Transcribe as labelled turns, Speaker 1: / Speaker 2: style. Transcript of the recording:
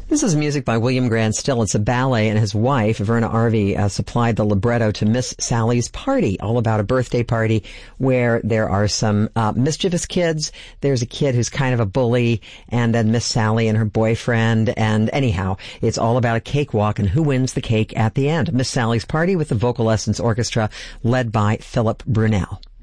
Speaker 1: This is music by William Grant Still. It's a ballet, and his wife, Verna Arvey, supplied the libretto to Miss Sally's Party, all about a birthday party where there are some mischievous kids. There's a kid who's kind of a bully, and then Miss Sally and her boyfriend. And anyhow, it's all about a cakewalk and who wins the cake at the end. Miss Sally's Party with the Vocal Essence Orchestra led by Philip Brunel.